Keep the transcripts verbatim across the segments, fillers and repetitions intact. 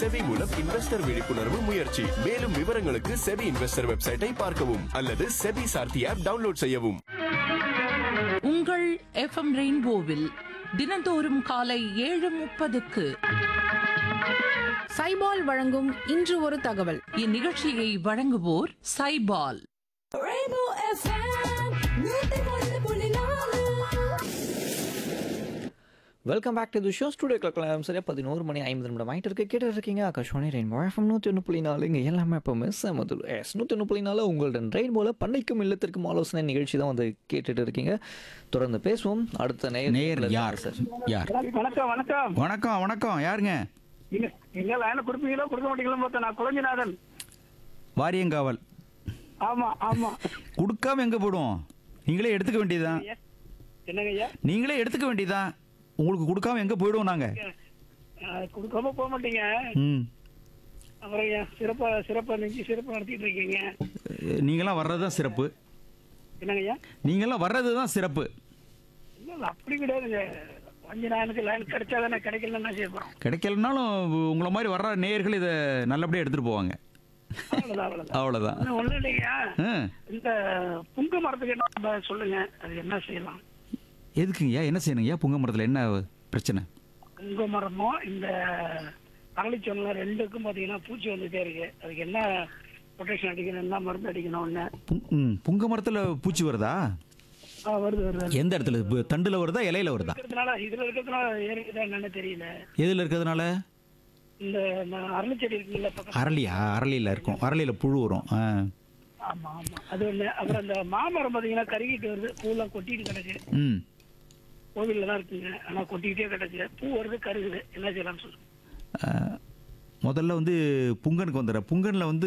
SEBI மூலம் investor விழிப்புணர்வு முயற்சி. மேலும் விவரங்களுக்கு செபி இன்வெஸ்டர் வெப்சைட்டை பார்க்கவும் அல்லது செபி சார்த்தி ஆப் டவுன்லோட் செய்யவும். உங்கள் எஃப்எம் ரெயின்போவில் தினந்தோறும் காலை ஏழு முப்பதுக்கு சைபால் வழங்கும் இன்று ஒரு தகவல். இந்நிகழ்ச்சியை வழங்குவோர் Saibol. Welcome back to the show. Studio கிளக்கலாம் சரியா பதினோரு மணி ஐம்பது நிமிடம் ஆகிட்டு இருக்கு. கேட்டு இருக்கீங்க ஆகாஷ்வாணி ரெயின்போ எஃப்எம் நூற்றி ஒன்று புள்ளி நாலு. இங்கே எல்லாமே இப்போ மிஸ் மதுள் எஸ் நூற்றி ஒன்று புள்ளி நாலு உங்களுடன் ரெயின்போல பண்ணைக்கும் இல்லத்திற்கும் ஆலோசனை நிகழ்ச்சி தான் வந்து கேட்டுட்டு இருக்கீங்க. தொடர்ந்து பேசுவோம். அடுத்த நேயர் நேயர் யார் யார் வணக்கம் வணக்கம் வணக்கம் வணக்கம் யாருங்க? நீங்க எங்க லைனை கொடுப்பீங்களோ கொடுக்க மாட்டீங்களோ பார்த்தா நான் குழஞ்சிநாதன். வாரியங்காவல். ஆமா ஆமா. கொடுக்காம எங்க போடுவோம்? நீங்களே எடுத்துக்க வேண்டியதுதான். என்னங்க ஐயா? நீங்களே எடுத்துக்க வேண்டியதுதான். உங்களுக்கு கொடுக்காம எங்க போயிடுவோம் நாங்க? அஹ், கொடுக்காம போக மாட்டீங்க. ம் அப்புறம் ஏன் சிறப்பா சிறப்பா நெஞ்சு சிறப்பா நடத்திட்டு இருக்கீங்க. நீங்களாம் வர்றது தான் சிறப்பு. என்னங்க ஐயா? நீங்களாம் வர்றது தான் சிறப்பு. இல்ல இல்ல, அப்படி கிடையாதுங்க. குழஞ்சிநாதனுக்கு லைன் கிடைச்சா தானே, கிடைக்கலன்னு என்ன செய்ய போறோம்? கிடைக்கலனாலும் உங்களை மாதிரி வர்ற நேயர்கள் இதை நல்லபடியாக எடுத்துட்டு போவாங்க. அவ்வளவுதான் அவ்வளவுதான். அவ்வளோதான். இன்னும் ஒண்ணும் இல்லைங்க. ஆ இந்த புங்க மரத்துக்கு என்ன சொல்லுங்க, அது என்ன செய்யலாம்? எதுக்குங்கய்யா? என்ன செய்யணுங்கய்யா? புங்க மரத்தில் என்ன பிரச்சனை? புங்க மரமும் இந்த அரளிச்சொல்ல ரெண்டுக்கும் பாத்தீங்கன்னா பூச்சி வந்துட்டே இருக்கு. அதுக்கு என்ன ப்ரொடெக்ஷன் அடிக்கணும், என்ன மருந்து அடிக்கணும்? ஒண்ணு புங்- ம் புங்க மரத்தில் பூச்சி வருதா? ஆ, வருது வருது. எந்த இடத்துல? இப்ப தண்டுல வருதா இலையில வருதா? இருக்கிறதுனால இதுல இருக்கிறதுனால ஏறிக்குதா என்னன்னு தெரியல. எதில் இருக்கிறதுனால? இந்த அரளி செடி இருக்குல்ல பக்கத்துல. அரளியா? அரளியில் இருக்கும். அரளியில் புழு வரும். ஆ ஆமா ஆமா, அது ஒண்ணு. அப்புறம் இந்த மாமரம் பாத்தீங்கன்னா கருகிட்டு வருது, பூலாம் கொட்டிட்டு கிடக்கு. ம் கோவில்ல தான் இருக்குங்க, ஆனா கொட்டிக்கிட்டே கிடக்கு. பூ வருது, கருகுது. என்ன செய்யலாம்னு சொல்லுங்க. ஆ, முதல்ல வந்து புங்கனுக்கு வந்துடுற புங்கனில் வந்து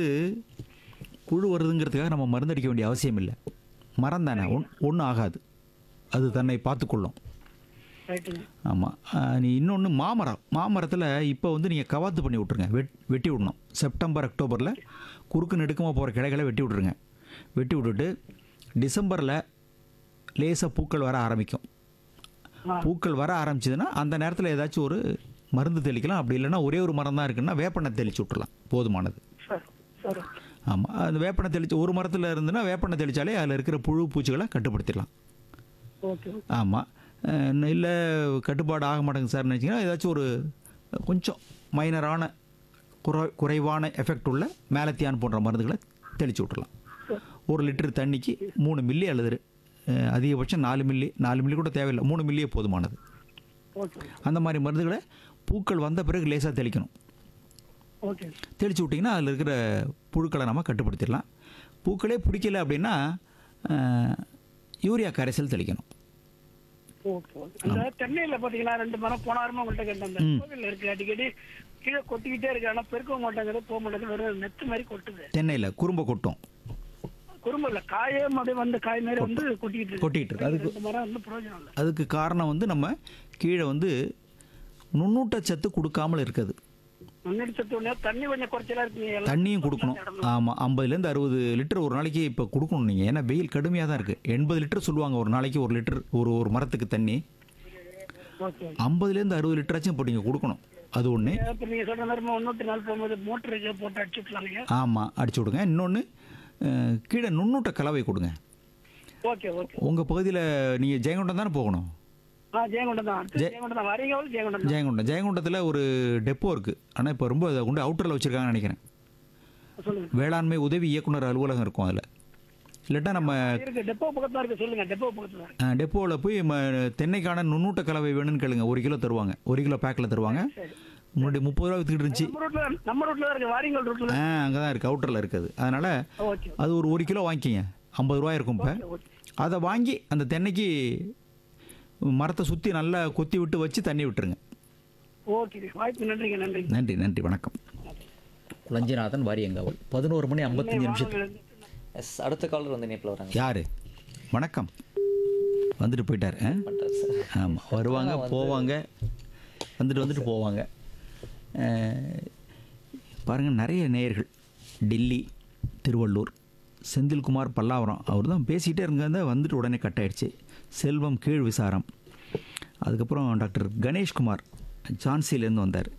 புழு வருதுங்கிறதுக்காக நம்ம மருந்தடிக்க வேண்டிய அவசியம் இல்லை. மரம் தானே, ஒன் ஒன்றும் ஆகாது. அது தன்னை பார்த்துக்கொள்ளும். ரைட்டுங்க. ஆமாம். நீ இன்னொன்று மாமரம். மாமரத்தில் இப்போ வந்து நீங்கள் கவாத்து பண்ணி விட்ருங்க. வெட் வெட்டி விடணும். செப்டம்பர் அக்டோபரில் குறுக்கு நெடுக்கமாக போகிற கிளைகளை வெட்டி விட்ருங்க. வெட்டி விட்டுட்டு டிசம்பரில் லேசாக பூக்கள் வர ஆரம்பிக்கும். பூக்கள் வர ஆரம்பிச்சதுன்னா அந்த நேரத்தில் ஏதாச்சும் ஒரு மருந்து தெளிக்கலாம். அப்படி இல்லைன்னா ஒரே ஒரு மரம் தான் இருக்குன்னா வேப்பெண்ணெய் தெளித்து விட்டுறலாம், போதுமானது. சார் சார் ஆமாம். அந்த வேப்பெண்ணெய் தெளித்து ஒரு மரத்தில் இருந்துன்னா வேப்பெண்ணெய் தெளித்தாலே அதில் இருக்கிற புழு பூச்சிகளை கட்டுப்படுத்திடலாம். ஓகே. ஆமாம். இல்லை கட்டுப்பாடு ஆக மாட்டேங்குது சார்னு வச்சிங்கன்னா ஏதாச்சும் ஒரு கொஞ்சம் மைனரான குறை குறைவான எஃபெக்ட் உள்ள மேலத்தியான் போன்ற மருந்துகளை தெளித்து விட்டுறலாம். ஒரு லிட்டர் தண்ணிக்கு மூணு மில்லி அல்லது அஹ், அதிகபட்சம் நாலு மில்லி நாலு மில்லி கூட தேவையில்லை, மூணு மில்லியே போதுமானது. ஓகே அந்த மாதிரி மருந்துகளை பூக்கள் வந்த பிறகு லேசாக தெளிக்கணும். ஓகே. தெளித்து விட்டிங்கன்னா அதில் இருக்கிற புழுக்களை நம்ம கட்டுப்படுத்திடலாம். பூக்களே பிடிக்கல அப்படின்னா அஹ், யூரியா கரைசல் தெளிக்கணும். Okay okay. அந்த தென்னையில பாத்தீங்கன்னா ரெண்டு மரம் போன வாரமா உங்கள்கிட்ட கேட்டேன். அந்த கோவில்ல இருக்கு, அடிக்கடி கீழே கொட்டிக்கிட்டே இருக்கு. ஆனா பெருக்க மாட்டேங்குது, போக மாட்டேங்குது, வெறும் நெத்து மாதிரி கொட்டுது. தென்னையில் குறும்ப கொட்டும். குறும்பு இல்ல, காயே அப்படியே வந்து காய் மாதிரி வந்து கொட்டிக்கிட்டு இருக்கு. கொட்டிக்கிட்டு இருக்கு. அதுக்கு ரெண்டு மரம் வந்து பிரயோஜனம் இல்லை. அதுக்கு காரணம் வந்து நம்ம கீழே வந்து நுண்ணூட்டச்சத்து கொடுக்காமல் இருக்குது. முன்னாடி சத்து ஒண்ணு, தண்ணி கொஞ்சம் குறைச்சலா இருக்குங்க. எல்லாம் தண்ணியும் கொடுக்கணும். ஆமாம். ஐம்பதுலேருந்து அறுபது லிட்டர் ஒரு நாளைக்கு இப்போ கொடுக்கணும் நீங்கள். ஏன்னா வெயில் கடுமையாக தான் இருக்குது. எண்பது லிட்டர் சொல்லுவாங்க ஒரு நாளைக்கு, ஒரு லிட்டர் ஒரு ஒரு மரத்துக்கு தண்ணி. ஓகே. ஐம்பதுலேருந்து அறுபது லிட்டராச்சும் இப்போ நீங்கள் கொடுக்கணும். அது ஒன்று. இப்ப நீங்க சொல்ற மாதிரி முன்னூத்தி நாலு போகும்போது மோட்டருக்கு போட்டு அடிச்சு விட்டுலாங்க. ஆமாம், அடிச்சு விடுங்க. இன்னொன்று கீழே நுண்ணூட்ட கலவை கொடுங்க. Okay okay. உங்கள் பகுதியில் நீங்கள் ஜெயங்கொண்டம் தானே போகணும்? ஆ, ஜெயங்கொண்டம் தான். ஜெயங்கொண்டம் தான். வரீங்க ஜெயங்கொண்டம் தான். ஜெயங்கொண்டம் ஜெயங்கொண்டத்தில் ஒரு டெப்போ இருக்குது. ஆனால் இப்போ ரொம்ப அதை கொண்டு அவுட்டரில் வச்சுருக்காங்கன்னு நினைக்கிறேன். சொல்லுங்க. வேளாண்மை உதவி இயக்குனர் அலுவலகம் இருக்கும் அதில். இல்லாட்டா நம்ம இருக்கு, டெப்போ பக்கத்துல இருக்கு. சொல்லுங்க, டெப்போ பக்கத்துல இருக்கு. டெப்போவில் போய் ம- தென்னைக்கான நுண்ணூட்ட கலவை வேணும்னு கேளுங்க. ஒரு கிலோ தருவாங்க. ஒரு கிலோ பேக்கில் தருவாங்க. முன்னாடி முப்பது ரூபா வித்துக்கிட்டு இருந்துச்சு. நம்ம ரூட்ல நம்ம ரூட்ல தான் இருக்கு, வாரியங்கல் ரூட்ல. ஆ அங்கே தான் இருக்குது, அவுட்டரில் இருக்குது. அதனால் ஓகே அது ஒரு ஒரு கிலோ வாங்கிக்கிங்க. ஐம்பது ரூபாய் இருக்கும் இப்போ. ஓகே. அதை வாங்கி அந்த தென்னைக்கு மரத்தை சுற்றி நல்லா கொத்தி விட்டு வச்சு தண்ணி விட்டுருங்க. ஓகே. வாய்ப்பு நன்றிங்க. நன்றி நன்றி நன்றி வணக்கம். குளஞ்சிநாதன் வாரியங்காவல். பதினோரு மணி ஐம்பத்தஞ்சு நிமிஷத்துக்கு எஸ் அடுத்த காலர் வந்து இணைப்பில் வராங்க. யார்? வணக்கம். வந்துட்டு போயிட்டார். ஆமாம், வருவாங்க போவாங்க, வந்துட்டு வந்துட்டு போவாங்க. பாருங்கள், நிறைய நேயர்கள் டெல்லி, திருவள்ளூர், செந்தில்குமார் பல்லாவரம் அவர் தான் பேசிகிட்டே இருங்க, வந்துட்டு உடனே கட் ஆயிடுச்சு. செல்வம் கீழ் விசாரம், அதுக்கப்புறம் டாக்டர் கணேஷ்குமார் ஜான்சிலேருந்து வந்தார்.